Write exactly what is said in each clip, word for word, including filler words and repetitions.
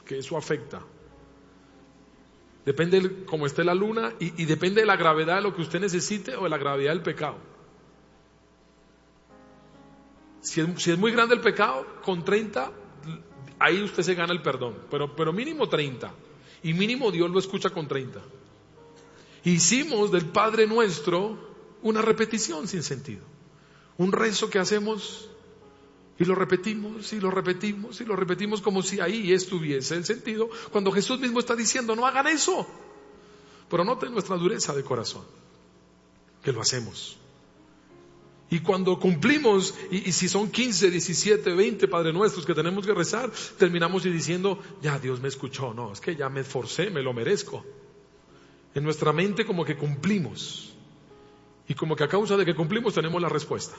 que eso afecta. Depende de cómo esté la luna y, y depende de la gravedad de lo que usted necesite o de la gravedad del pecado. Si es, si es muy grande el pecado, con treinta, ahí usted se gana el perdón, pero, pero mínimo treinta, y mínimo Dios lo escucha con treinta. Hicimos del Padre Nuestro una repetición sin sentido, un rezo que hacemos y lo repetimos y lo repetimos y lo repetimos como si ahí estuviese el sentido, cuando Jesús mismo está diciendo no hagan eso. Pero noten nuestra dureza de corazón, que lo hacemos. Y cuando cumplimos, y, y si son quince, diecisiete, veinte Padre Nuestros que tenemos que rezar, terminamos y diciendo, ya Dios me escuchó. No, es que ya me esforcé, me lo merezco. En nuestra mente como que cumplimos. Y como que a causa de que cumplimos tenemos la respuesta.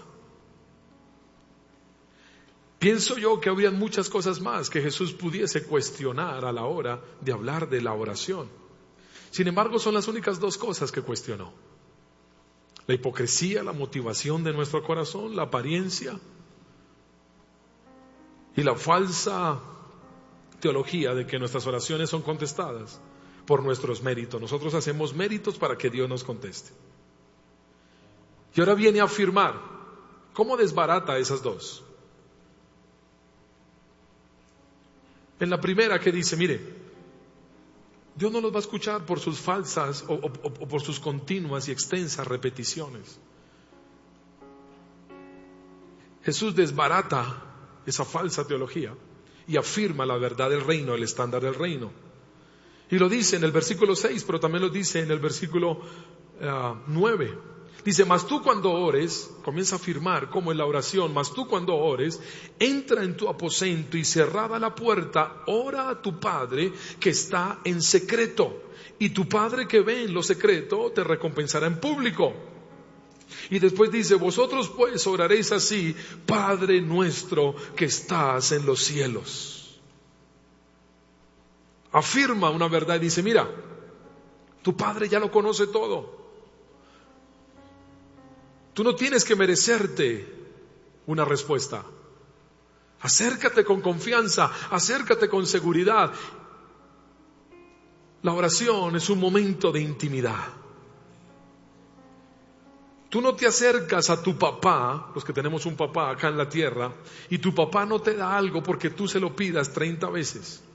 Pienso yo que habría muchas cosas más que Jesús pudiese cuestionar a la hora de hablar de la oración. Sin embargo, son las únicas dos cosas que cuestionó. La hipocresía, la motivación de nuestro corazón, la apariencia y la falsa teología de que nuestras oraciones son contestadas por nuestros méritos. Nosotros hacemos méritos para que Dios nos conteste. Y ahora viene a afirmar, ¿cómo desbarata esas dos? En la primera que dice, mire, Dios no los va a escuchar por sus falsas o, o, o por sus continuas y extensas repeticiones. Jesús desbarata esa falsa teología y afirma la verdad del reino, el estándar del reino. Y lo dice en el versículo seis, pero también lo dice en el versículo uh, nueve. Dice, mas tú cuando ores, comienza a afirmar cómo es la oración, mas tú cuando ores, entra en tu aposento y cerrada la puerta, ora a tu Padre que está en secreto. Y tu Padre que ve en lo secreto te recompensará en público. Y después dice, vosotros pues oraréis así, Padre nuestro que estás en los cielos. Afirma una verdad y dice, mira, tu Padre ya lo conoce todo. Tú no tienes que merecerte una respuesta. Acércate con confianza, acércate con seguridad. La oración es un momento de intimidad. Tú no te acercas a tu papá, los que tenemos un papá acá en la tierra, y tu papá no te da algo porque tú se lo pidas treinta veces.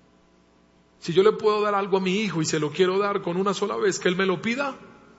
Si yo le puedo dar algo a mi hijo y se lo quiero dar con una sola vez que él me lo pida,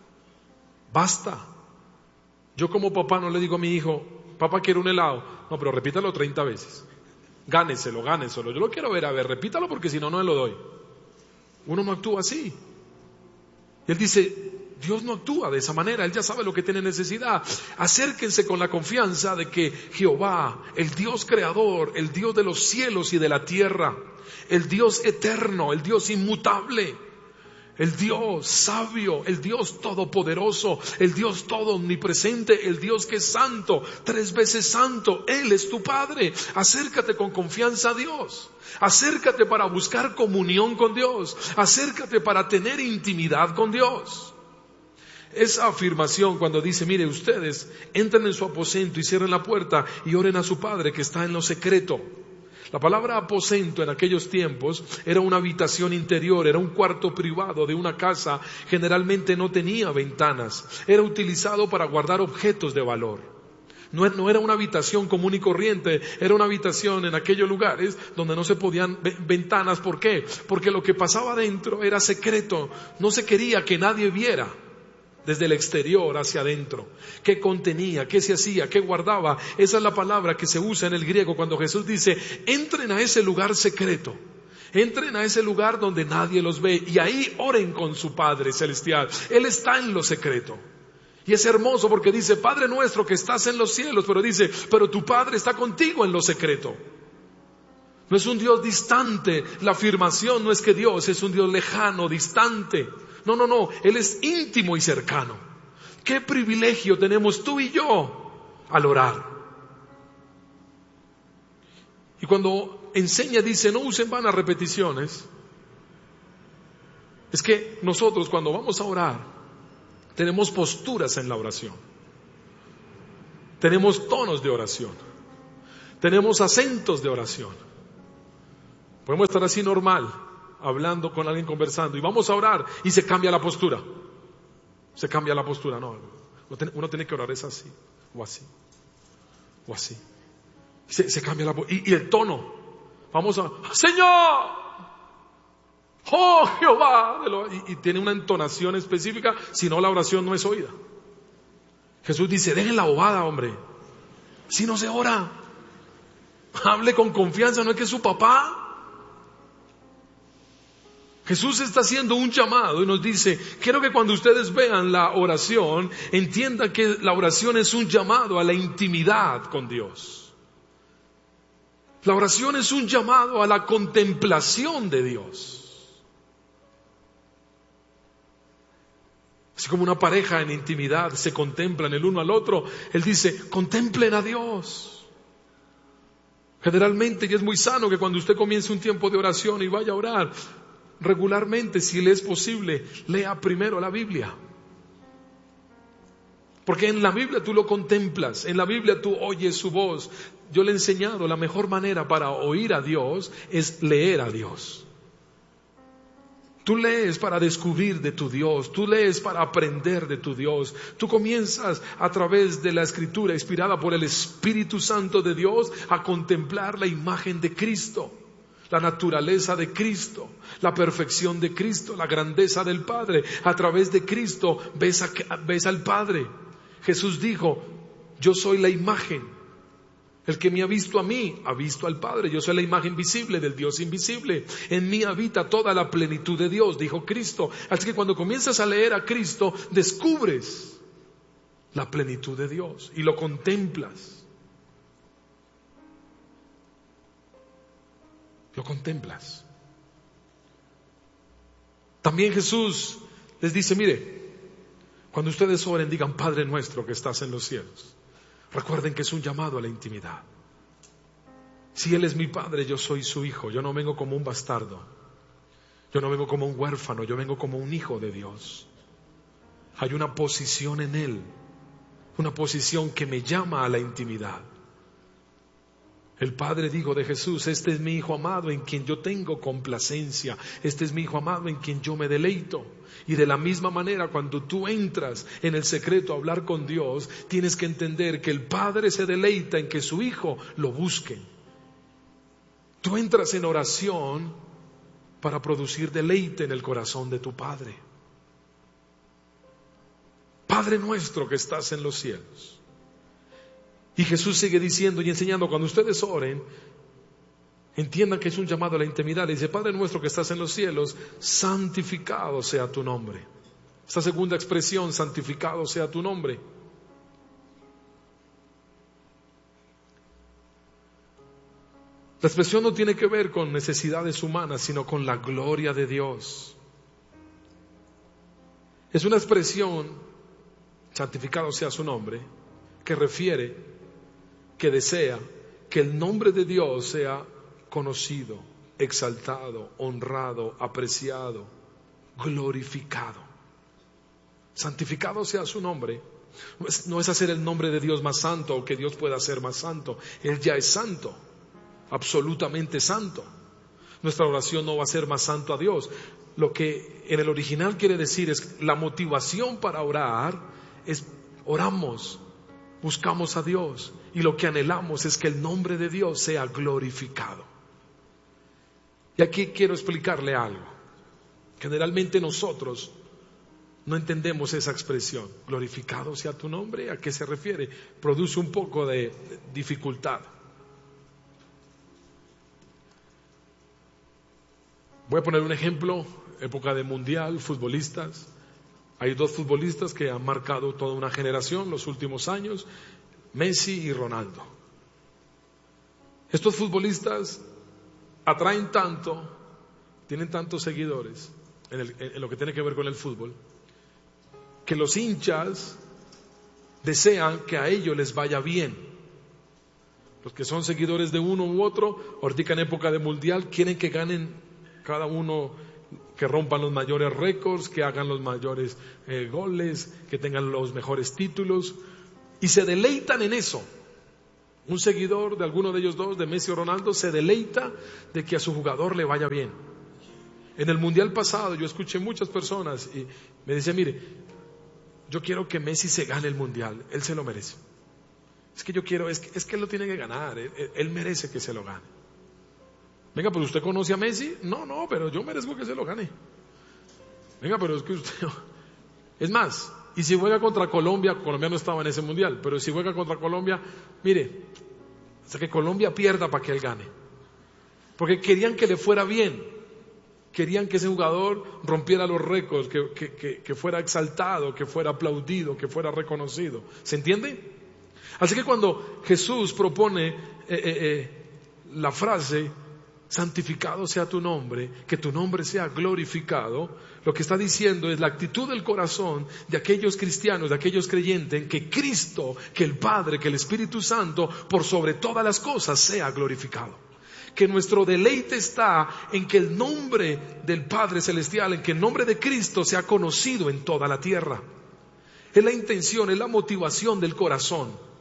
basta. Yo como papá no le digo a mi hijo, papá quiere un helado. No, pero repítalo treinta veces. Gáneselo, gáneselo. Yo lo quiero ver, a ver, repítalo porque si no, no me lo doy. Uno no actúa así. Él dice, Dios no actúa de esa manera, Él ya sabe lo que tiene necesidad. Acérquense con la confianza de que Jehová, el Dios creador, el Dios de los cielos y de la tierra, el Dios eterno, el Dios inmutable, el Dios sabio, el Dios todopoderoso, el Dios todo omnipresente, el Dios que es santo, tres veces santo, Él es tu Padre. Acércate con confianza a Dios. Acércate para buscar comunión con Dios. Acércate para tener intimidad con Dios. Esa afirmación cuando dice, mire, ustedes entren en su aposento y cierren la puerta y oren a su Padre que está en lo secreto. La palabra aposento en aquellos tiempos era una habitación interior, era un cuarto privado de una casa, generalmente no tenía ventanas, era utilizado para guardar objetos de valor. No, no era una habitación común y corriente, era una habitación en aquellos lugares donde no se podían ventanas. ¿Por qué? Porque lo que pasaba dentro era secreto, no se quería que nadie viera. Desde el exterior hacia adentro, qué contenía, qué se hacía, qué guardaba. Esa es la palabra que se usa en el griego cuando Jesús dice, entren a ese lugar secreto, entren a ese lugar donde nadie los ve y ahí oren con su Padre celestial. Él está en lo secreto. Y es hermoso porque dice, Padre nuestro que estás en los cielos, pero dice, pero tu Padre está contigo en lo secreto. No es un Dios distante, la afirmación no es que Dios es un Dios lejano, distante. No, no, no, Él es íntimo y cercano. ¿Qué privilegio tenemos tú y yo al orar? Y cuando enseña dice, no usen vanas repeticiones. Es que nosotros cuando vamos a orar, tenemos posturas en la oración. Tenemos tonos de oración. Tenemos acentos de oración. Podemos estar así normal, hablando con alguien, conversando, y vamos a orar y se cambia la postura. Se cambia la postura, no. Uno tiene que orar es así, o así, o así. Se, se cambia la postura. Y, y el tono. Vamos a, Señor, oh Jehová. Y, y tiene una entonación específica, si no la oración no es oída. Jesús dice, dejen la bobada, hombre. Si no se ora, hable con confianza, no es que es su papá. Jesús está haciendo un llamado y nos dice, quiero que cuando ustedes vean la oración, entiendan que la oración es un llamado a la intimidad con Dios. La oración es un llamado a la contemplación de Dios. Así como una pareja en intimidad se contemplan el uno al otro, Él dice, contemplen a Dios. Generalmente, y es muy sano que cuando usted comience un tiempo de oración y vaya a orar, regularmente, si le es posible, lea primero la Biblia. Porque en la Biblia tú lo contemplas, en la Biblia tú oyes su voz. Yo le he enseñado, la mejor manera para oír a Dios es leer a Dios. Tú lees para descubrir de tu Dios, tú lees para aprender de tu Dios. Tú comienzas a través de la Escritura, inspirada por el Espíritu Santo de Dios, a contemplar la imagen de Cristo. La naturaleza de Cristo, la perfección de Cristo, la grandeza del Padre. A través de Cristo ves, a, ves al Padre. Jesús dijo, yo soy la imagen. El que me ha visto a mí, ha visto al Padre. Yo soy la imagen visible del Dios invisible. En mí habita toda la plenitud de Dios, dijo Cristo. Así que cuando comienzas a leer a Cristo, descubres la plenitud de Dios y lo contemplas. Lo contemplas. También Jesús les dice, mire, cuando ustedes oren, digan, Padre nuestro que estás en los cielos. Recuerden que es un llamado a la intimidad. Si Él es mi Padre, yo soy su hijo. Yo no vengo como un bastardo. Yo no vengo como un huérfano. Yo vengo como un hijo de Dios. Hay una posición en Él. Una posición que me llama a la intimidad. El Padre dijo de Jesús, este es mi Hijo amado en quien yo tengo complacencia. Este es mi Hijo amado en quien yo me deleito. Y de la misma manera, cuando tú entras en el secreto a hablar con Dios, tienes que entender que el Padre se deleita en que su Hijo lo busque. Tú entras en oración para producir deleite en el corazón de tu Padre. Padre nuestro que estás en los cielos. Y Jesús sigue diciendo y enseñando, cuando ustedes oren, entiendan que es un llamado a la intimidad. Le dice, Padre nuestro que estás en los cielos, santificado sea tu nombre. Esta segunda expresión, santificado sea tu nombre. La expresión no tiene que ver con necesidades humanas, sino con la gloria de Dios. Es una expresión, santificado sea su nombre, que refiere, que desea que el nombre de Dios sea conocido, exaltado, honrado, apreciado, glorificado. Santificado sea su nombre. No es, no es hacer el nombre de Dios más santo o que Dios pueda ser más santo. Él ya es santo, absolutamente santo. Nuestra oración no va a ser más santo a Dios. Lo que en el original quiere decir es la motivación para orar es oramos, buscamos a Dios y lo que anhelamos es que el nombre de Dios sea glorificado. Y aquí quiero explicarle algo. Generalmente nosotros no entendemos esa expresión. Glorificado sea tu nombre, ¿a qué se refiere? Produce un poco de dificultad. Voy a poner un ejemplo, época de mundial, futbolistas. Hay dos futbolistas que han marcado toda una generación los últimos años, Messi y Ronaldo. Estos futbolistas atraen tanto, tienen tantos seguidores en, el, en lo que tiene que ver con el fútbol, que los hinchas desean que a ellos les vaya bien. Los que son seguidores de uno u otro, ahorita en época de mundial, quieren que ganen cada uno, que rompan los mayores récords, que hagan los mayores eh, goles, que tengan los mejores títulos, y se deleitan en eso. Un seguidor de alguno de ellos dos, de Messi o Ronaldo, se deleita de que a su jugador le vaya bien. En el mundial pasado yo escuché muchas personas y me decían, mire, yo quiero que Messi se gane el mundial, él se lo merece. Es que yo quiero, es que, es que él lo tiene que ganar, él, él merece que se lo gane. Venga, pero ¿usted conoce a Messi? No, no, pero yo merezco que se lo gane. Venga, pero es que usted... Es más, y si juega contra Colombia, Colombia no estaba en ese mundial, pero si juega contra Colombia, mire, hasta que Colombia pierda para que él gane. Porque querían que le fuera bien, querían que ese jugador rompiera los récords, que, que, que, que fuera exaltado, que fuera aplaudido, que fuera reconocido. ¿Se entiende? Así que cuando Jesús propone eh, eh, eh, la frase, santificado sea tu nombre, que tu nombre sea glorificado, lo que está diciendo es la actitud del corazón de aquellos cristianos, de aquellos creyentes, en que Cristo, que el Padre, que el Espíritu Santo, por sobre todas las cosas, sea glorificado. Que nuestro deleite está en que el nombre del Padre Celestial, en que el nombre de Cristo sea conocido en toda la tierra. Es la intención, es la motivación del corazón.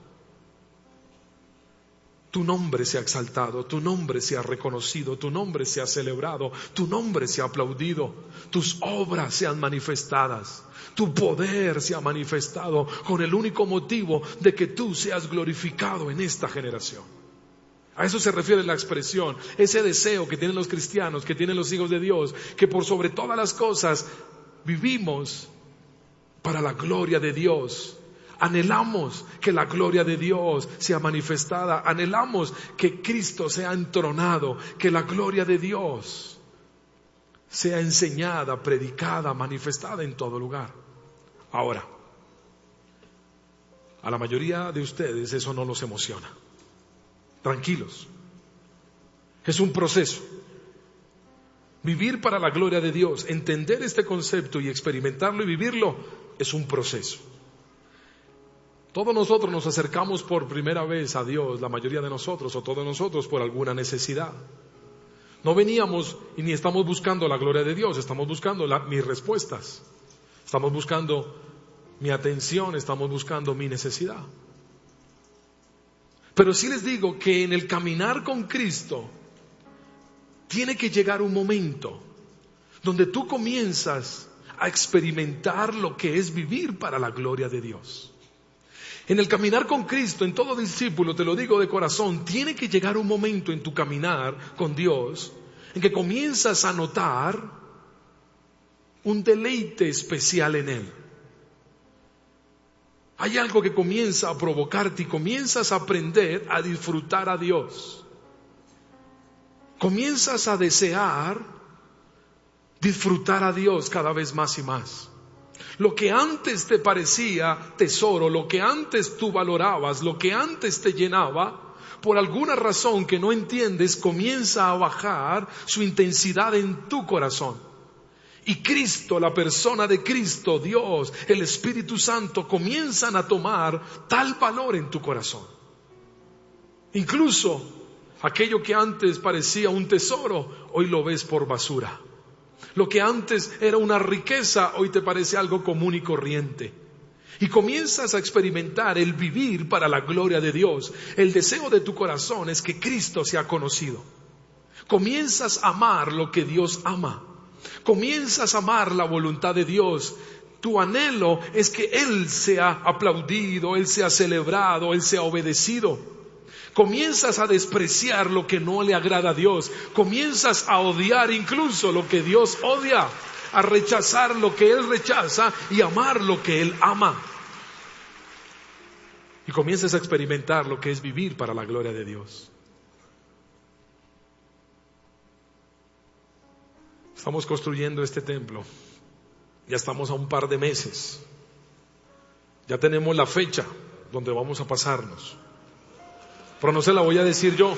Tu nombre sea exaltado, tu nombre sea reconocido, tu nombre sea celebrado, tu nombre sea aplaudido, tus obras sean manifestadas, tu poder sea manifestado con el único motivo de que tú seas glorificado en esta generación. A eso se refiere la expresión, ese deseo que tienen los cristianos, que tienen los hijos de Dios, que por sobre todas las cosas vivimos para la gloria de Dios. Anhelamos que la gloria de Dios sea manifestada, anhelamos que Cristo sea entronado, que la gloria de Dios sea enseñada, predicada, manifestada en todo lugar. Ahora, a la mayoría de ustedes eso no los emociona. Tranquilos, es un proceso. Vivir para la gloria de Dios, entender este concepto y experimentarlo y vivirlo es un proceso. Todos nosotros nos acercamos por primera vez a Dios, la mayoría de nosotros o todos nosotros por alguna necesidad. No veníamos y ni estamos buscando la gloria de Dios, estamos buscando la, mis respuestas, estamos buscando mi atención, estamos buscando mi necesidad. Pero sí les digo que en el caminar con Cristo tiene que llegar un momento donde tú comienzas a experimentar lo que es vivir para la gloria de Dios. En el caminar con Cristo, en todo discípulo, te lo digo de corazón, tiene que llegar un momento en tu caminar con Dios en que comienzas a notar un deleite especial en Él. Hay algo que comienza a provocarte y comienzas a aprender a disfrutar a Dios. Comienzas a desear disfrutar a Dios cada vez más y más. Lo que antes te parecía tesoro, lo que antes tú valorabas, lo que antes te llenaba, por alguna razón que no entiendes, comienza a bajar su intensidad en tu corazón. Y Cristo, la persona de Cristo, Dios, el Espíritu Santo, comienzan a tomar tal valor en tu corazón. Incluso aquello que antes parecía un tesoro, hoy lo ves por basura. Lo que antes era una riqueza, hoy te parece algo común y corriente. Y comienzas a experimentar el vivir para la gloria de Dios. El deseo de tu corazón es que Cristo sea conocido. Comienzas a amar lo que Dios ama. Comienzas a amar la voluntad de Dios. Tu anhelo es que Él sea aplaudido, Él sea celebrado, Él sea obedecido. Comienzas a despreciar lo que no le agrada a Dios. Comienzas a odiar incluso lo que Dios odia. A rechazar lo que Él rechaza y amar lo que Él ama. Y comienzas a experimentar lo que es vivir para la gloria de Dios. Estamos construyendo este templo. Ya estamos a un par de meses. Ya tenemos la fecha donde vamos a pasarnos. Pero no se la voy a decir yo.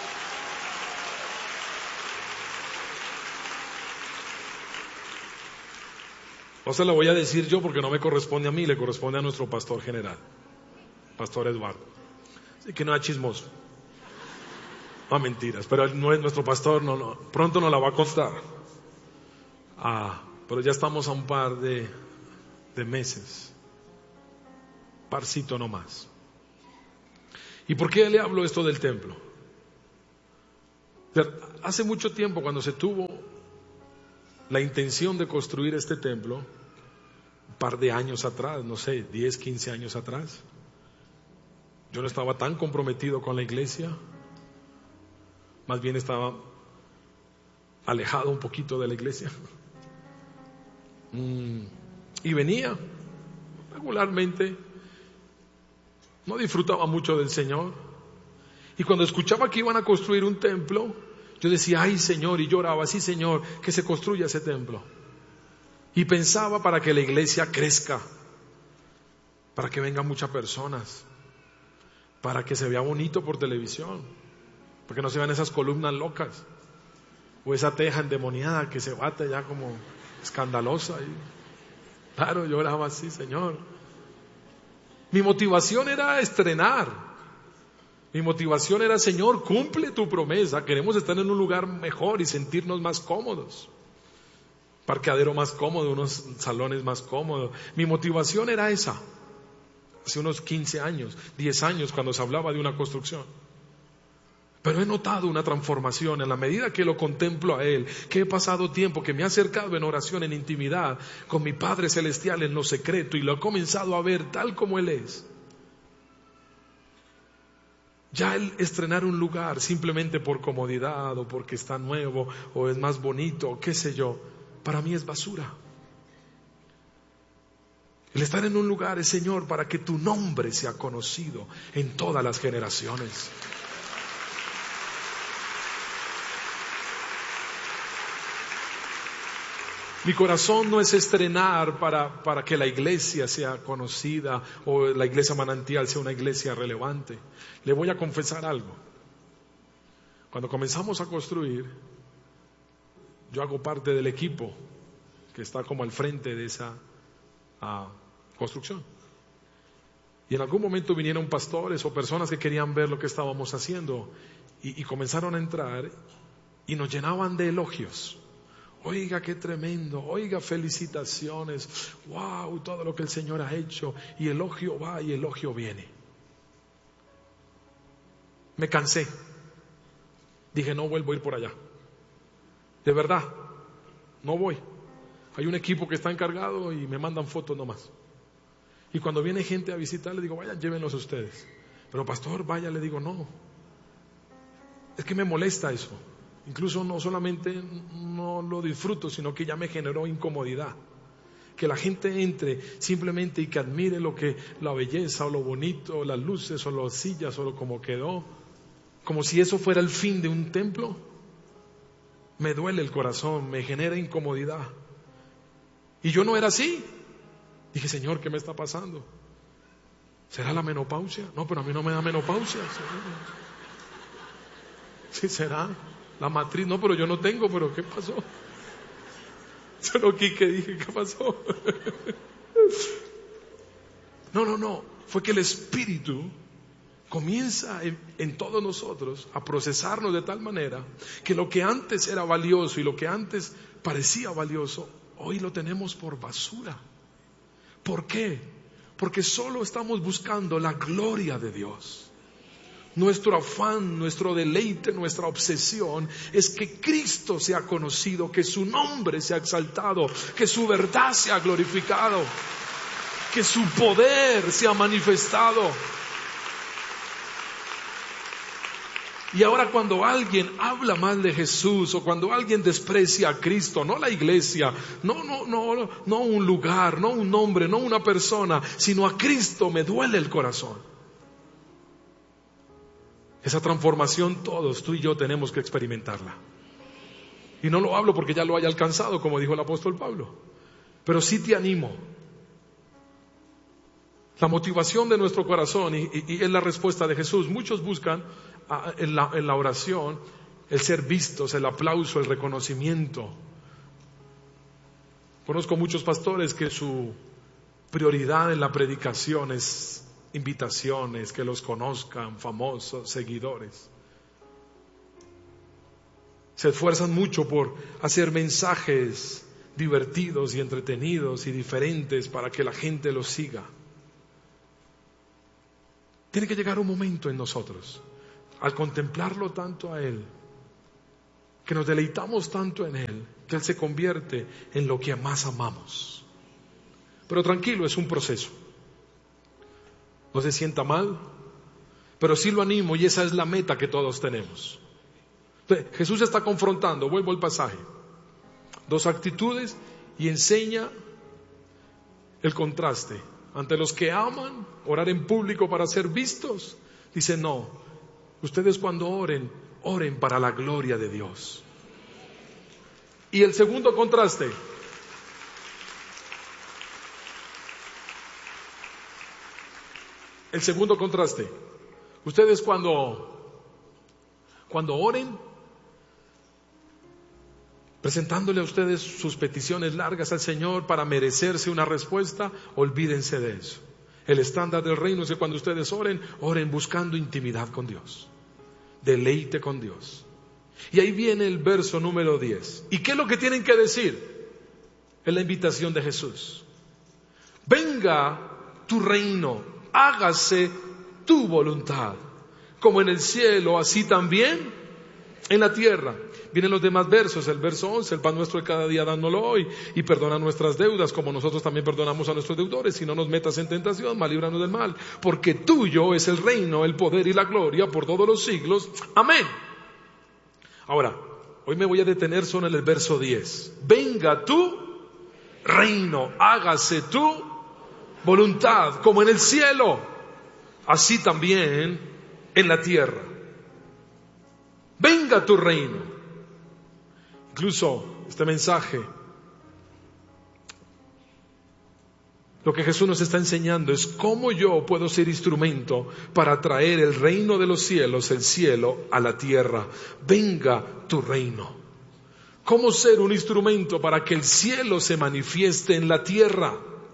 No se la voy a decir yo porque no me corresponde a mí, le corresponde a nuestro pastor general, Pastor Eduardo. Así que no es chismoso. No, mentiras, pero él no es nuestro pastor, no, no, pronto nos la va a contar. Ah, pero ya estamos a un par de, de meses. Parcito nomás. ¿Y por qué le hablo esto del templo? Hace mucho tiempo, cuando se tuvo la intención de construir este templo, un par de años atrás, no sé, diez, quince años atrás, yo no estaba tan comprometido con la iglesia, más bien estaba alejado un poquito de la iglesia. Mm, y venía regularmente, no disfrutaba mucho del Señor. Y cuando escuchaba que iban a construir un templo, yo decía, ay Señor, y lloraba, sí Señor, que se construya ese templo. Y pensaba para que la iglesia crezca, para que vengan muchas personas, para que se vea bonito por televisión, para que no se vean esas columnas locas, o esa teja endemoniada que se bate ya como escandalosa. Y, claro, lloraba así, Señor. Mi motivación era estrenar. Mi motivación era, Señor, cumple tu promesa. Queremos estar en un lugar mejor y sentirnos más cómodos. Parqueadero más cómodo, unos salones más cómodos. Mi motivación era esa. Hace unos quince años, diez años, cuando se hablaba de una construcción. Pero he notado una transformación en la medida que lo contemplo a Él, que he pasado tiempo, que me he acercado en oración, en intimidad, con mi Padre Celestial en lo secreto, y lo he comenzado a ver tal como Él es. Ya el estrenar un lugar simplemente por comodidad o porque está nuevo o es más bonito o qué sé yo, para mí es basura. El estar en un lugar es, Señor, para que tu nombre sea conocido en todas las generaciones. Mi corazón no es estrenar para, para que la iglesia sea conocida o la iglesia Manantial sea una iglesia relevante. Le voy a confesar algo. Cuando comenzamos a construir, yo hago parte del equipo que está como al frente de esa uh, construcción. Y en algún momento vinieron pastores o personas que querían ver lo que estábamos haciendo y, y comenzaron a entrar y nos llenaban de elogios. Oiga, qué tremendo, oiga, felicitaciones, wow, todo lo que el Señor ha hecho, y elogio va y elogio viene. Me cansé, dije, no vuelvo a ir por allá, de verdad, no voy. Hay un equipo que está encargado y me mandan fotos nomás. Y cuando viene gente a visitar, le digo, vayan, llévenlos ustedes. Pero pastor, vaya, le digo, no, es que me molesta eso. Incluso no solamente no lo disfruto, sino que ya me generó incomodidad. Que la gente entre simplemente y que admire lo que, la belleza o lo bonito, o las luces o las sillas o lo como quedó, como si eso fuera el fin de un templo. Me duele el corazón, me genera incomodidad. Y yo no era así. Dije, Señor, ¿qué me está pasando? ¿Será la menopausia? No, pero a mí no me da menopausia. Sí, será. La matriz, no, pero yo no tengo, pero ¿qué pasó? Solo Quique dije, ¿qué pasó? No, no, no, fue que el Espíritu comienza en, en todos nosotros a procesarnos de tal manera que lo que antes era valioso y lo que antes parecía valioso, hoy lo tenemos por basura. ¿Por qué? Porque solo estamos buscando la gloria de Dios. Nuestro afán, nuestro deleite, nuestra obsesión es que Cristo sea conocido, que su nombre sea exaltado, que su verdad sea glorificado, que su poder sea manifestado. Y ahora cuando alguien habla mal de Jesús o cuando alguien desprecia a Cristo, no la iglesia, no, no, no, no un lugar, no un nombre, no una persona, sino a Cristo, me duele el corazón. Esa transformación todos, tú y yo, tenemos que experimentarla. Y no lo hablo porque ya lo haya alcanzado, como dijo el apóstol Pablo. Pero sí te animo. La motivación de nuestro corazón, y, y, y es la respuesta de Jesús. Muchos buscan a, en, la, en la oración el ser vistos, el aplauso, el reconocimiento. Conozco muchos pastores que su prioridad en la predicación es invitaciones, que los conozcan, famosos, seguidores. Se esfuerzan mucho por hacer mensajes divertidos y entretenidos y diferentes para que la gente los siga. Tiene que llegar un momento en nosotros, al contemplarlo tanto a Él, que nos deleitamos tanto en Él, que Él se convierte en lo que más amamos. Pero tranquilo, es un proceso. No se sienta mal, pero sí lo animo y esa es la meta que todos tenemos. Entonces, Jesús está confrontando, vuelvo al pasaje, dos actitudes y enseña el contraste. Ante los que aman orar en público para ser vistos, dice no, ustedes cuando oren, oren para la gloria de Dios. Y el segundo contraste, el segundo contraste, ustedes cuando, cuando oren, presentándole a ustedes sus peticiones largas al Señor para merecerse una respuesta, olvídense de eso. El estándar del reino es que cuando ustedes oren, oren buscando intimidad con Dios, deleite con Dios. Y ahí viene el verso número diez. ¿Y qué es lo que tienen que decir? Es la invitación de Jesús. Venga tu reino, hágase tu voluntad, como en el cielo, así también en la tierra. Vienen los demás versos, el verso once, el pan nuestro de cada día dándolo hoy, y perdona nuestras deudas como nosotros también perdonamos a nuestros deudores, y no nos metas en tentación, mas líbranos del mal, porque tuyo es el reino, el poder y la gloria por todos los siglos. Amén. Ahora, hoy me voy a detener solo en el verso diez. Venga tu reino, hágase tu voluntad, como en el cielo, así también en la tierra. Venga tu reino. Incluso este mensaje, lo que Jesús nos está enseñando es cómo yo puedo ser instrumento para traer el reino de los cielos, el cielo, a la tierra. Venga tu reino. ¿Cómo ser un instrumento para que el cielo se manifieste en la tierra?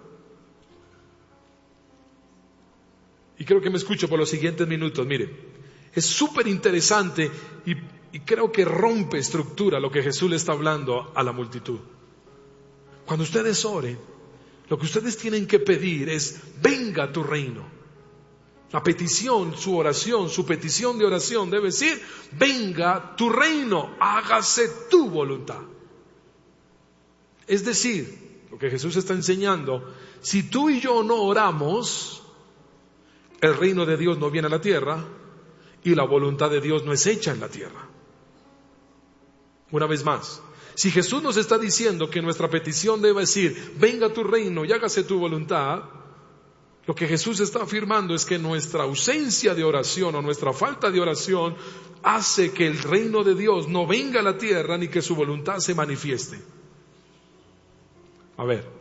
Y creo que me escucho por los siguientes minutos. Mire, es súper interesante y Y creo que rompe estructura lo que Jesús le está hablando a la multitud. Cuando ustedes oren, lo que ustedes tienen que pedir es, venga tu reino. La petición, su oración, su petición de oración debe decir, venga tu reino, hágase tu voluntad. Es decir, lo que Jesús está enseñando, si tú y yo no oramos, el reino de Dios no viene a la tierra y la voluntad de Dios no es hecha en la tierra. Una vez más, si Jesús nos está diciendo que nuestra petición debe decir, venga tu reino y hágase tu voluntad, lo que Jesús está afirmando es que nuestra ausencia de oración o nuestra falta de oración hace que el reino de Dios no venga a la tierra ni que su voluntad se manifieste. A ver,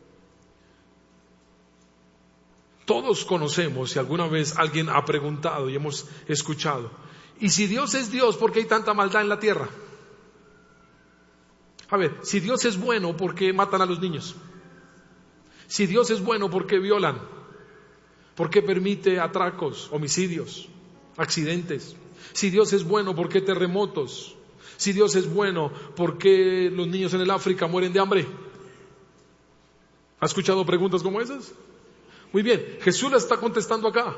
todos conocemos, si alguna vez alguien ha preguntado y hemos escuchado, ¿y si Dios es Dios, por qué hay tanta maldad en la tierra? A ver, si Dios es bueno, ¿por qué matan a los niños? Si Dios es bueno, ¿por qué violan? ¿Por qué permite atracos, homicidios, accidentes? Si Dios es bueno, ¿por qué terremotos? Si Dios es bueno, ¿por qué los niños en el África mueren de hambre? ¿Ha escuchado preguntas como esas? Muy bien, Jesús la está contestando acá.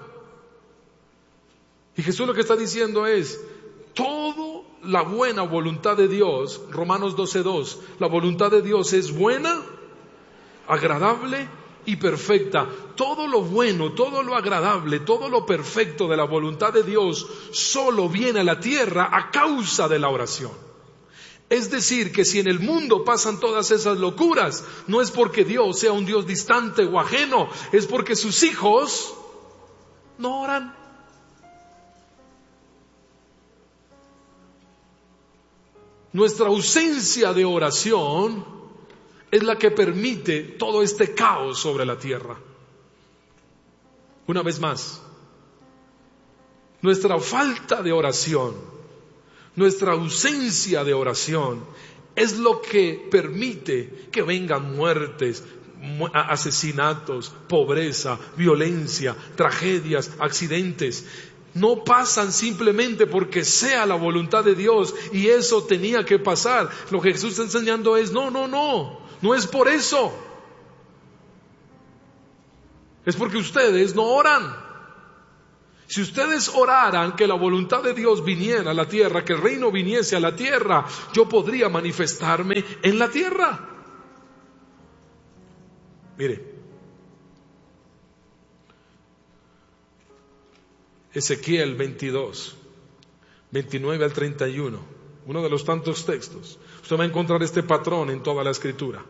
Y Jesús lo que está diciendo es, toda la buena voluntad de Dios, Romanos doce dos, la voluntad de Dios es buena, agradable y perfecta. Todo lo bueno, todo lo agradable, todo lo perfecto de la voluntad de Dios solo viene a la tierra a causa de la oración. Es decir, que si en el mundo pasan todas esas locuras, no es porque Dios sea un Dios distante o ajeno, es porque sus hijos no oran. Nuestra ausencia de oración es la que permite todo este caos sobre la tierra. Una vez más, nuestra falta de oración, nuestra ausencia de oración es lo que permite que vengan muertes, asesinatos, pobreza, violencia, tragedias, accidentes. No pasan simplemente porque sea la voluntad de Dios y eso tenía que pasar. Lo que Jesús está enseñando es, no, no, no, no es por eso. Es porque ustedes no oran. Si ustedes oraran que la voluntad de Dios viniera a la tierra, que el reino viniese a la tierra, yo podría manifestarme en la tierra. Mire, Ezequiel veintidós, veintinueve al treinta y uno, uno de los tantos textos. Usted va a encontrar este patrón en toda la Escritura.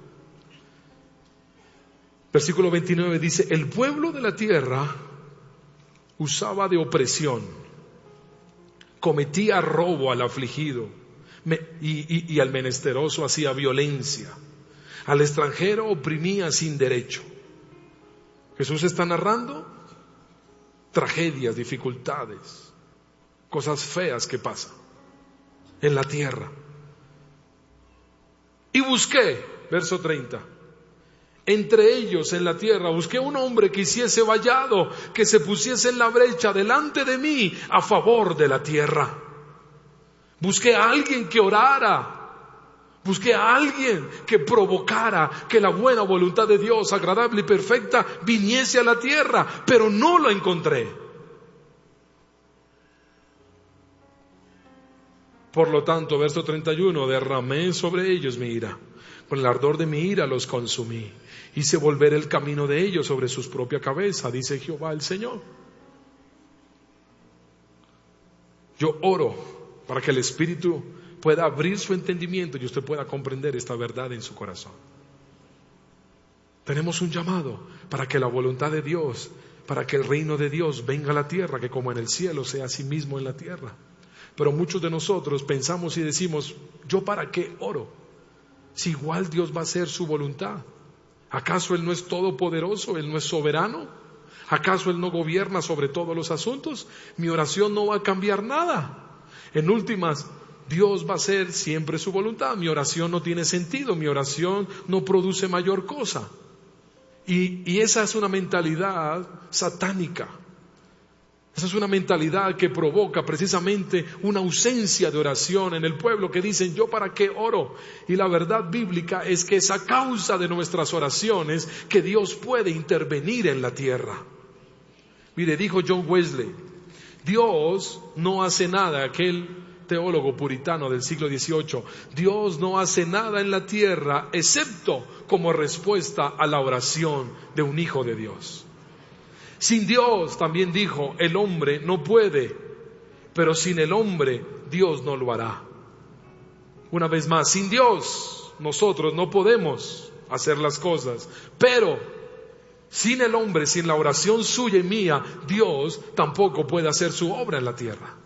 Versículo veintinueve dice: el pueblo de la tierra usaba de opresión, cometía robo al afligido y, y, y al menesteroso hacía violencia, al extranjero oprimía sin derecho. Jesús está narrando tragedias, dificultades, cosas feas que pasan en la tierra. Y busqué, verso treinta, entre ellos en la tierra, busqué un hombre que hiciese vallado, que se pusiese en la brecha delante de mí a favor de la tierra. Busqué a alguien que orara. Busqué a alguien que provocara que la buena voluntad de Dios, agradable y perfecta, viniese a la tierra, pero no lo encontré. Por lo tanto, verso treinta y uno, derramé sobre ellos mi ira. Con el ardor de mi ira los consumí. Hice volver el camino de ellos sobre su propia cabeza, dice Jehová el Señor. Yo oro para que el Espíritu pueda abrir su entendimiento y usted pueda comprender esta verdad en su corazón. Tenemos un llamado para que la voluntad de Dios, para que el reino de Dios venga a la tierra, que como en el cielo sea así mismo en la tierra. Pero muchos de nosotros pensamos y decimos: ¿yo para qué oro? Si igual Dios va a hacer su voluntad. ¿Acaso Él no es todopoderoso? ¿Él no es soberano? ¿Acaso Él no gobierna sobre todos los asuntos? Mi oración no va a cambiar nada. En últimas, Dios va a hacer siempre su voluntad. Mi oración no tiene sentido, mi oración no produce mayor cosa. Y, y esa es una mentalidad satánica. Esa es una mentalidad que provoca precisamente una ausencia de oración en el pueblo, que dicen: ¿yo para qué oro? Y la verdad bíblica es que es a causa de nuestras oraciones que Dios puede intervenir en la tierra. Mire, dijo John Wesley: Dios no hace nada, aquel teólogo puritano del siglo dieciocho, Dios no hace nada en la tierra excepto como respuesta a la oración de un hijo de Dios. Sin Dios, también dijo, el hombre no puede, pero sin el hombre Dios no lo hará. Una vez más, sin Dios nosotros no podemos hacer las cosas, pero sin el hombre, sin la oración suya y mía, Dios tampoco puede hacer su obra en la tierra.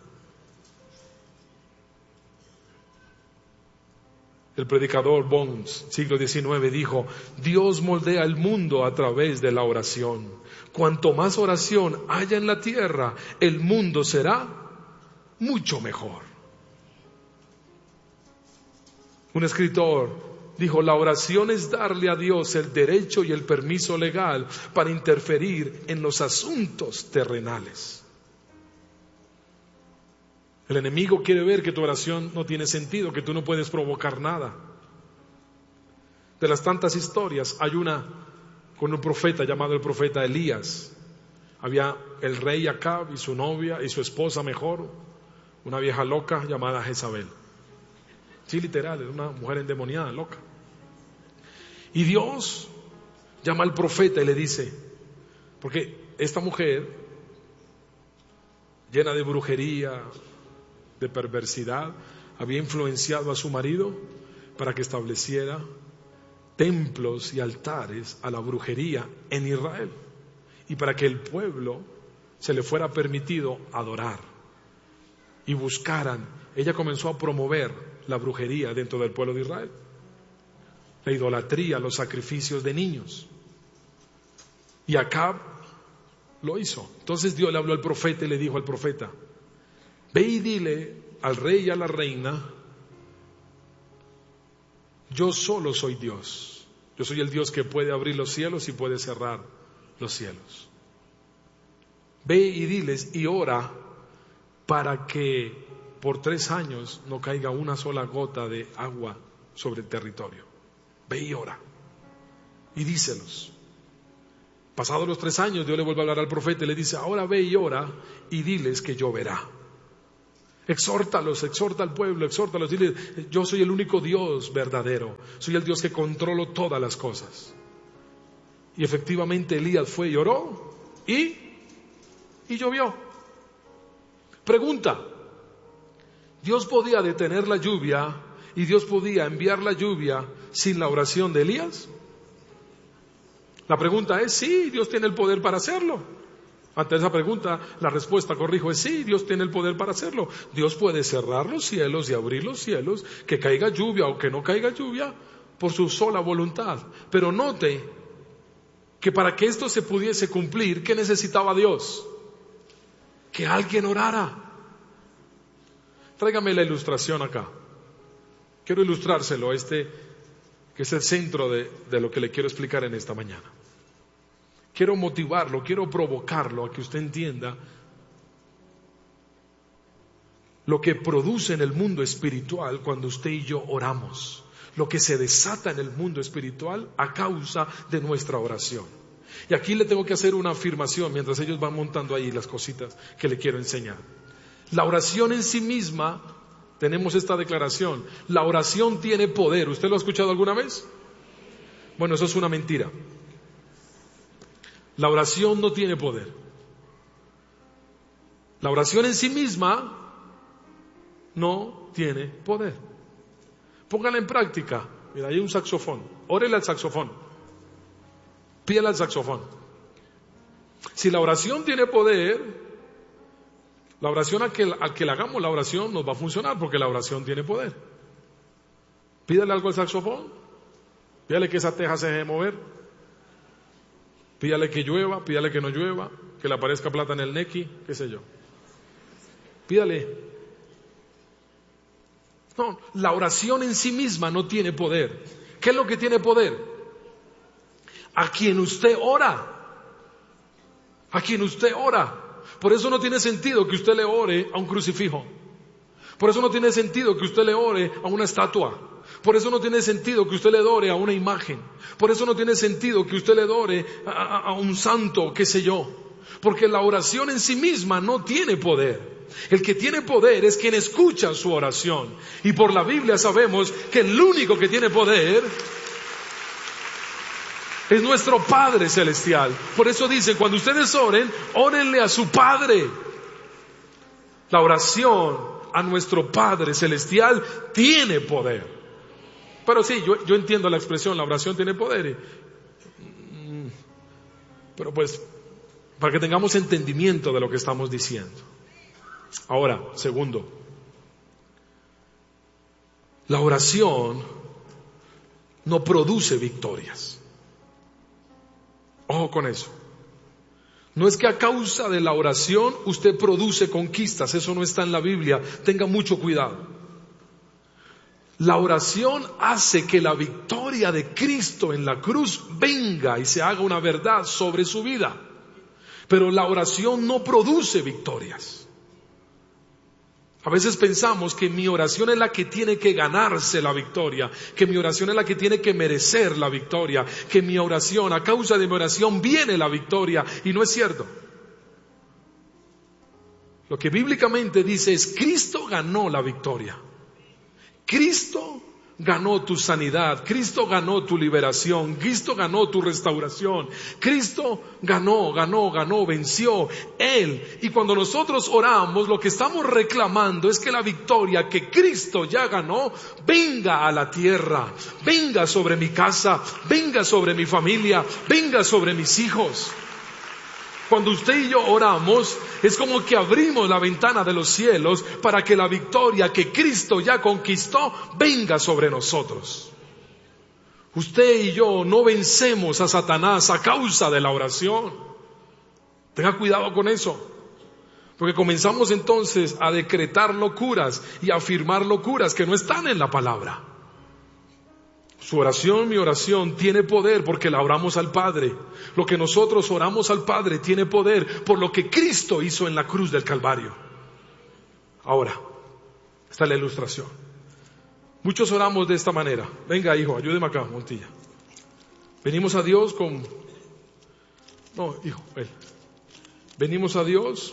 El predicador Bones, siglo diecinueve, dijo: Dios moldea el mundo a través de la oración. Cuanto más oración haya en la tierra, el mundo será mucho mejor. Un escritor dijo: la oración es darle a Dios el derecho y el permiso legal para interferir en los asuntos terrenales. El enemigo quiere ver que tu oración no tiene sentido, que tú no puedes provocar nada. De las tantas historias, hay una con un profeta llamado el profeta Elías. Había el rey Acab y su novia y su esposa mejor, una vieja loca llamada Jezabel. Sí, literal, era una mujer endemoniada, loca. Y Dios llama al profeta y le dice, porque esta mujer, llena de brujería, de perversidad, había influenciado a su marido para que estableciera templos y altares a la brujería en Israel, y para que el pueblo se le fuera permitido adorar y buscaran. Ella comenzó a promover la brujería dentro del pueblo de Israel, la idolatría, los sacrificios de niños, y Acab lo hizo. Entonces Dios le habló al profeta y le dijo al profeta: ve y dile al rey y a la reina, yo solo soy Dios. Yo soy el Dios que puede abrir los cielos y puede cerrar los cielos. Ve y diles y ora para que por tres años no caiga una sola gota de agua sobre el territorio. Ve y ora y díselos. Pasados los tres años, Dios le vuelve a hablar al profeta y le dice, ahora ve y ora y diles que lloverá. Exhórtalos, exhorta al pueblo, exhórtalos, diles, yo soy el único Dios verdadero, soy el Dios que controlo todas las cosas. Y efectivamente Elías fue y oró y, y llovió. Pregunta, ¿Dios podía detener la lluvia y Dios podía enviar la lluvia sin la oración de Elías? La pregunta es sí, Dios tiene el poder para hacerlo. Ante esa pregunta, la respuesta, corrijo, es sí, Dios tiene el poder para hacerlo. Dios puede cerrar los cielos y abrir los cielos, que caiga lluvia o que no caiga lluvia, por su sola voluntad. Pero note que para que esto se pudiese cumplir, ¿qué necesitaba Dios? Que alguien orara. Tráigame la ilustración acá. Quiero ilustrárselo, este que es el centro de, de lo que le quiero explicar en esta mañana. Quiero motivarlo, quiero provocarlo a que usted entienda lo que produce en el mundo espiritual cuando usted y yo oramos, lo que se desata en el mundo espiritual a causa de nuestra oración. Y aquí le tengo que hacer una afirmación mientras ellos van montando ahí las cositas que le quiero enseñar. La oración en sí misma, tenemos esta declaración, la oración tiene poder. ¿Usted lo ha escuchado alguna vez? Bueno, eso es una mentira. La oración no tiene poder. La oración en sí misma no tiene poder. Póngala en práctica. Mira, hay un saxofón. Órele al saxofón. Pídale al saxofón. Si la oración tiene poder, la oración al que, al que le hagamos la oración nos va a funcionar porque la oración tiene poder. Pídale algo al saxofón. Pídale que esa teja se deje mover. Pídale que llueva, pídale que no llueva, que le aparezca plata en el nequi, qué sé yo. Pídale. No, la oración en sí misma no tiene poder. ¿Qué es lo que tiene poder? A quien usted ora. A quien usted ora. Por eso no tiene sentido que usted le ore a un crucifijo. Por eso no tiene sentido que usted le ore a una estatua. Por eso no tiene sentido que usted le ore a una imagen. Por eso no tiene sentido que usted le ore a, a, a un santo, qué sé yo. Porque la oración en sí misma no tiene poder. El que tiene poder es quien escucha su oración. Y por la Biblia sabemos que el único que tiene poder es nuestro Padre Celestial. Por eso dice, cuando ustedes oren, órenle a su Padre. La oración a nuestro Padre Celestial tiene poder. Pero sí, yo, yo entiendo la expresión, la oración tiene poder. Pero pues, para que tengamos entendimiento de lo que estamos diciendo. Ahora, segundo, la oración no produce victorias. Ojo con eso. No es que a causa de la oración usted produce conquistas, eso no está en la Biblia, tenga mucho cuidado. La oración hace que la victoria de Cristo en la cruz venga y se haga una verdad sobre su vida. Pero la oración no produce victorias. A veces pensamos que mi oración es la que tiene que ganarse la victoria, que mi oración es la que tiene que merecer la victoria, que mi oración, a causa de mi oración viene la victoria, y no es cierto. Lo que bíblicamente dice es, Cristo ganó la victoria. Cristo ganó tu sanidad, Cristo ganó tu liberación, Cristo ganó tu restauración, Cristo ganó, ganó, ganó, venció Él. Y cuando nosotros oramos, lo que estamos reclamando es que la victoria que Cristo ya ganó, venga a la tierra, venga sobre mi casa, venga sobre mi familia, venga sobre mis hijos. Cuando usted y yo oramos, es como que abrimos la ventana de los cielos para que la victoria que Cristo ya conquistó venga sobre nosotros. Usted y yo no vencemos a Satanás a causa de la oración. Tenga cuidado con eso. Porque comenzamos entonces a decretar locuras y a afirmar locuras que no están en la palabra. Su oración, mi oración, tiene poder porque la oramos al Padre. Lo que nosotros oramos al Padre tiene poder por lo que Cristo hizo en la cruz del Calvario. Ahora, esta es la ilustración. Muchos oramos de esta manera. Venga, hijo, ayúdeme acá, Montilla. Venimos a Dios con No, hijo, él. Venimos a Dios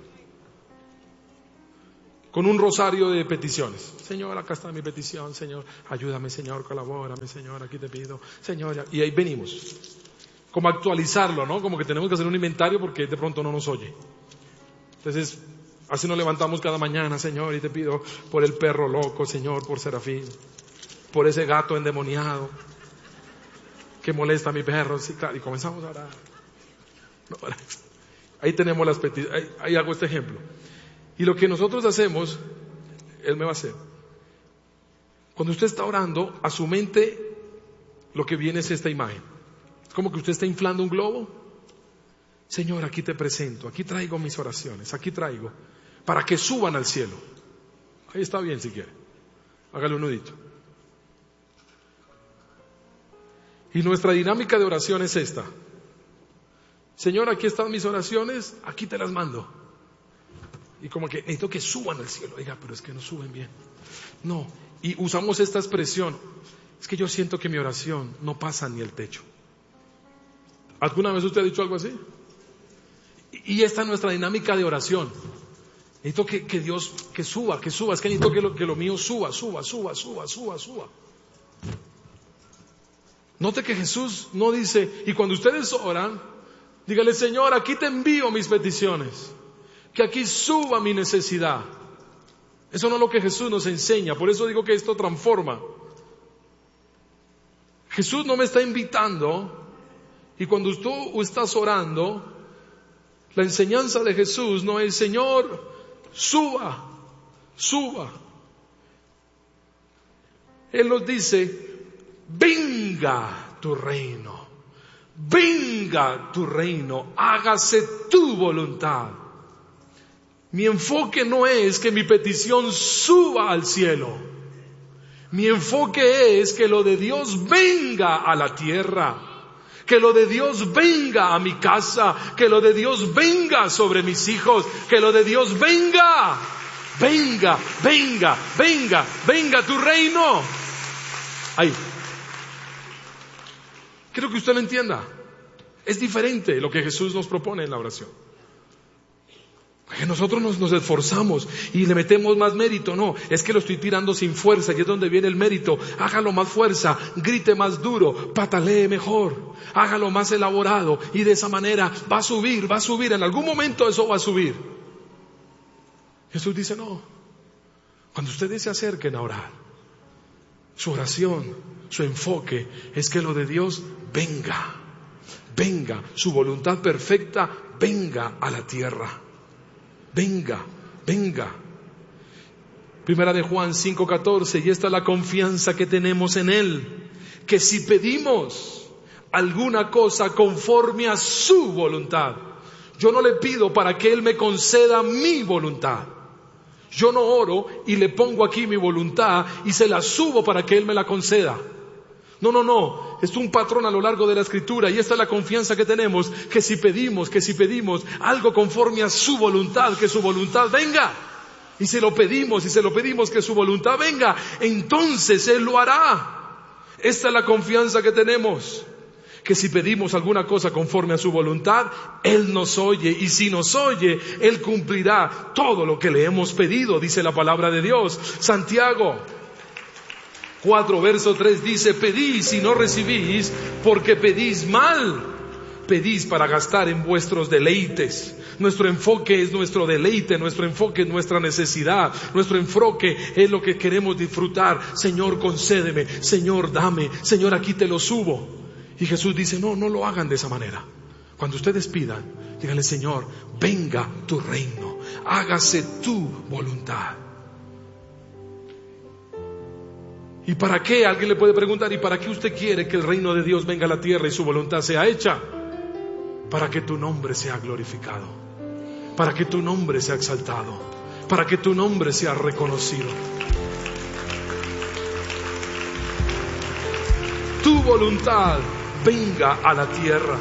con un rosario de peticiones. Señor, acá está mi petición, Señor, ayúdame, Señor, colabórame, Señor, aquí te pido, Señor, y ahí venimos. Como actualizarlo, ¿no? Como que tenemos que hacer un inventario porque de pronto no nos oye. Entonces, así nos levantamos cada mañana, Señor, y te pido por el perro loco, Señor, por Serafín, por ese gato endemoniado que molesta a mi perro, sí, claro, y comenzamos a orar. No, ahí tenemos las peticiones, ahí, ahí hago este ejemplo. Y lo que nosotros hacemos, Él me va a hacer. Cuando usted está orando, a su mente lo que viene es esta imagen. Es como que usted está inflando un globo. Señor, aquí te presento, aquí traigo mis oraciones, aquí traigo, para que suban al cielo. Ahí está bien si quiere. Hágale un nudito. Y nuestra dinámica de oración es esta. Señor, aquí están mis oraciones, aquí te las mando. Y como que necesito que suban al cielo. Oiga, pero es que no suben bien. No, y usamos esta expresión. Es que yo siento que mi oración no pasa ni el techo. ¿Alguna vez usted ha dicho algo así? Y esta es nuestra dinámica de oración. Necesito que, que Dios, que suba, que suba. Es que necesito que lo, que lo mío suba, suba, suba, suba, suba, suba. Note que Jesús no dice, y cuando ustedes oran, dígale, Señor, aquí te envío mis peticiones. Que aquí suba mi necesidad. Eso no es lo que Jesús nos enseña. Por eso digo que esto transforma. Jesús no me está invitando. Y cuando tú estás orando, la enseñanza de Jesús no es, Señor, suba, suba. Él nos dice, venga tu reino, venga tu reino, hágase tu voluntad. Mi enfoque no es que mi petición suba al cielo. Mi enfoque es que lo de Dios venga a la tierra. Que lo de Dios venga a mi casa, que lo de Dios venga sobre mis hijos, que lo de Dios venga, venga, venga, venga, venga tu reino. Ahí. Quiero que usted lo entienda. Es diferente lo que Jesús nos propone en la oración. Que nosotros nos, nos esforzamos y le metemos más mérito. No, es que lo estoy tirando sin fuerza y es donde viene el mérito. Hágalo más fuerza, grite más duro, patalee mejor, hágalo más elaborado y de esa manera va a subir, va a subir. En algún momento eso va a subir. Jesús dice no. Cuando ustedes se acerquen a orar, su oración, su enfoque es que lo de Dios venga, venga, su voluntad perfecta venga a la tierra. Venga, venga. Primera de Juan cinco catorce, y esta es la confianza que tenemos en Él, que si pedimos alguna cosa conforme a su voluntad, yo no le pido para que Él me conceda mi voluntad. Yo no oro y le pongo aquí mi voluntad y se la subo para que Él me la conceda. No, no, no, es un patrón a lo largo de la Escritura y esta es la confianza que tenemos, que si pedimos, que si pedimos algo conforme a su voluntad, que su voluntad venga. Y si lo pedimos, y se lo pedimos que su voluntad venga, entonces Él lo hará. Esta es la confianza que tenemos, que si pedimos alguna cosa conforme a su voluntad, Él nos oye, y si nos oye, Él cumplirá todo lo que le hemos pedido, dice la palabra de Dios. Santiago cuatro, verso tres dice, pedís y no recibís porque pedís mal. Pedís para gastar en vuestros deleites. Nuestro enfoque es nuestro deleite, nuestro enfoque es nuestra necesidad, nuestro enfoque es lo que queremos disfrutar. Señor, concédeme, Señor, dame, Señor, aquí te lo subo. Y Jesús dice, no, no lo hagan de esa manera. Cuando ustedes pidan, díganle, Señor, venga tu reino, hágase tu voluntad. ¿Y para qué? Alguien le puede preguntar, ¿y para qué usted quiere que el reino de Dios venga a la tierra y su voluntad sea hecha? Para que tu nombre sea glorificado, para que tu nombre sea exaltado, para que tu nombre sea reconocido. Tu voluntad venga a la tierra.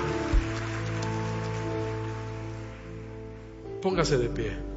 Póngase de pie.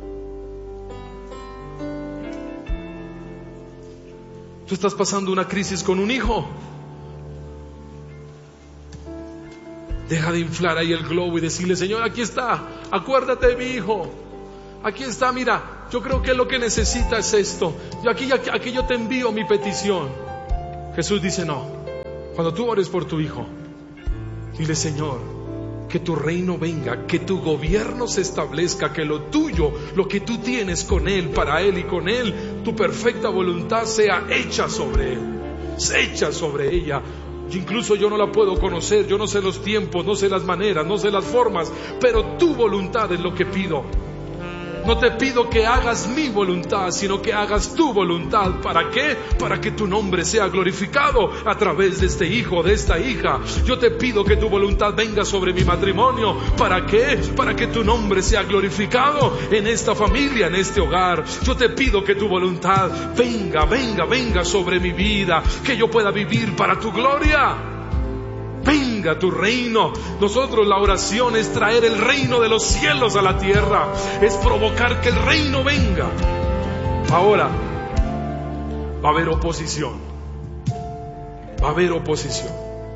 Tú estás pasando una crisis con un hijo. Deja de inflar ahí el globo y decirle: Señor, aquí está, acuérdate de mi hijo. Aquí está, mira, yo creo que lo que necesita es esto. Yo aquí, aquí, aquí yo te envío mi petición. Jesús dice: no. Cuando tú ores por tu hijo, dile: Señor, que tu reino venga, que tu gobierno se establezca, que lo tuyo, lo que tú tienes con él, para él y con él, tu perfecta voluntad sea hecha sobre él, sea hecha sobre ella. Incluso yo no la puedo conocer, yo no sé los tiempos, no sé las maneras, no sé las formas, pero tu voluntad es lo que pido. No te pido que hagas mi voluntad, sino que hagas tu voluntad. ¿Para qué? Para que tu nombre sea glorificado a través de este hijo, de esta hija. Yo te pido que tu voluntad venga sobre mi matrimonio. ¿Para qué? Para que tu nombre sea glorificado en esta familia, en este hogar. Yo te pido que tu voluntad venga, venga, venga sobre mi vida, que yo pueda vivir para tu gloria. Venga tu reino. Nosotros, la oración es traer el reino de los cielos a la tierra, es provocar que el reino venga. Ahora va a haber oposición, va a haber oposición.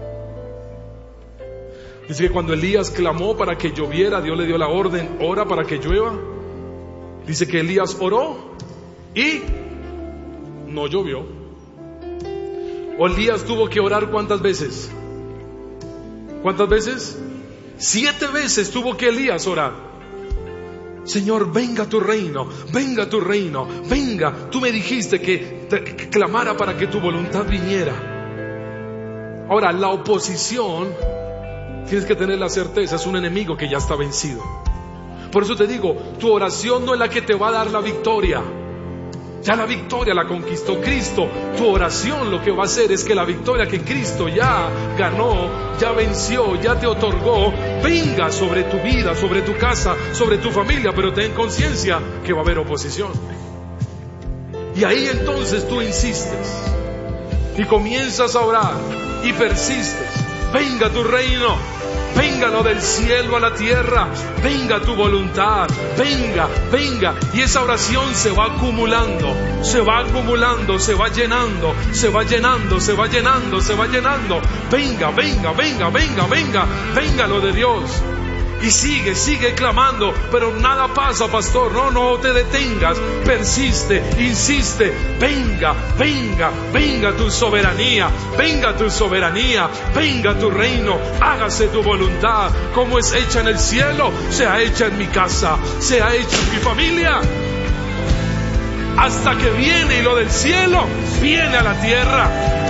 Dice que cuando Elías clamó para que lloviera, Dios le dio la orden: ora para que llueva. Dice que Elías oró y no llovió. O Elías tuvo que orar ¿cuántas veces? ¿Cuántas veces? Siete veces tuvo que Elías orar. Señor, venga tu reino, venga tu reino, venga. Tú me dijiste que, te, que clamara para que tu voluntad viniera. Ahora, la oposición, tienes que tener la certeza, es un enemigo que ya está vencido. Por eso te digo, tu oración no es la que te va a dar la victoria. Ya la victoria la conquistó Cristo. Tu oración lo que va a hacer es que la victoria que Cristo ya ganó, ya venció, ya te otorgó, venga sobre tu vida, sobre tu casa, sobre tu familia. Pero ten conciencia que va a haber oposición. Y ahí entonces tú insistes y comienzas a orar y persistes. Venga tu reino, venga lo del cielo a la tierra, venga tu voluntad, venga, venga. Y esa oración se va acumulando, se va acumulando, se va llenando, se va llenando, se va llenando, se va llenando. Venga, venga, venga, venga, venga, venga lo de Dios. Y sigue, sigue clamando, pero nada pasa, pastor. No, no te detengas, persiste, insiste. Venga, venga, venga tu soberanía, venga tu soberanía, venga tu reino, hágase tu voluntad, como es hecha en el cielo, sea hecha en mi casa, sea hecha en mi familia. Hasta que viene y lo del cielo viene a la tierra.